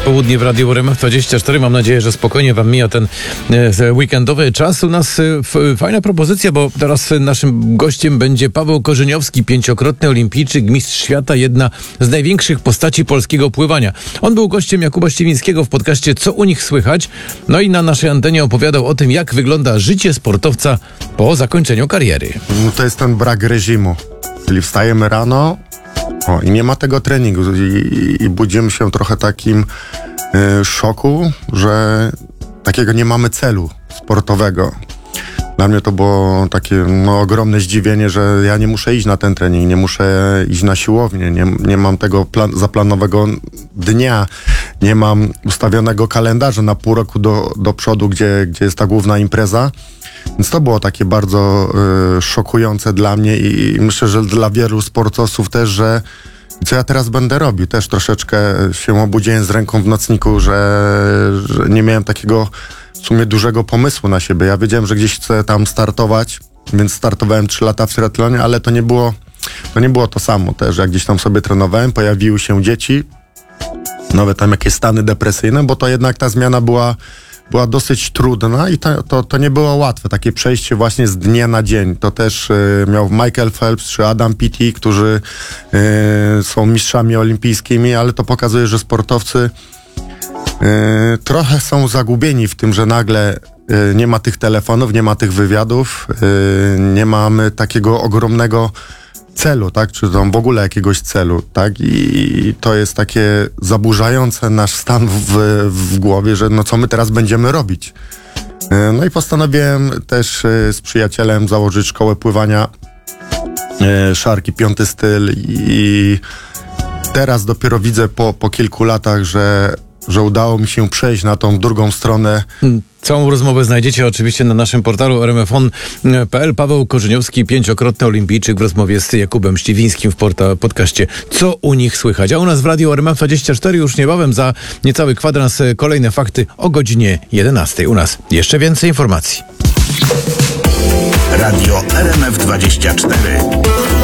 popołudnie w Radiu RMF24. Mam nadzieję, że spokojnie wam mija ten weekendowy czas. U nas fajna propozycja, bo teraz naszym gościem będzie Paweł Korzeniowski, 5-krotny olimpijczyk, mistrz świata, jedna z największych postaci polskiego pływania. On był gościem Jakuba Ściewińskiego w podcaście Co u nich słychać? No i na naszej antenie opowiadał o tym, jak wygląda życie sportowca po zakończeniu kariery. No to jest ten brak reżimu. Czyli wstajemy rano i nie ma tego treningu i budzimy się trochę takim szoku, że takiego nie mamy celu sportowego. Dla mnie to było takie ogromne zdziwienie, że ja nie muszę iść na ten trening, nie muszę iść na siłownię, nie mam tego zaplanowanego dnia, nie mam ustawionego kalendarza na pół roku do przodu, gdzie jest ta główna impreza. Więc to było takie bardzo szokujące dla mnie i myślę, że dla wielu sportowców też, że co ja teraz będę robił. Też troszeczkę się obudziłem z ręką w nocniku, że nie miałem takiego w sumie dużego pomysłu na siebie. Ja wiedziałem, że gdzieś chcę tam startować, więc startowałem 3 lata w triatlonie, ale to nie było to samo też. Jak gdzieś tam sobie trenowałem, pojawiły się dzieci, nawet tam jakieś stany depresyjne, bo to jednak ta zmiana była dosyć trudna i to nie było łatwe, takie przejście właśnie z dnia na dzień. To też miał Michael Phelps czy Adam Peaty, którzy są mistrzami olimpijskimi, ale to pokazuje, że sportowcy trochę są zagubieni w tym, że nagle nie ma tych telefonów, nie ma tych wywiadów, nie mamy takiego ogromnego celu, tak? Czy tam w ogóle jakiegoś celu, tak? I to jest takie zaburzające nasz stan w głowie, że co my teraz będziemy robić. No i postanowiłem też z przyjacielem założyć szkołę pływania szarki, 5 styl i teraz dopiero widzę po kilku latach, że udało mi się przejść na tą drugą stronę. Całą rozmowę znajdziecie oczywiście na naszym portalu rmfon.pl. Paweł Korzeniowski, 5-krotny olimpijczyk w rozmowie z Jakubem Ściewińskim w podcaście Co u nich słychać? A u nas w Radiu RMF24 już niebawem za niecały kwadrans kolejne fakty o godzinie 11. U nas jeszcze więcej informacji. Radio RMF24.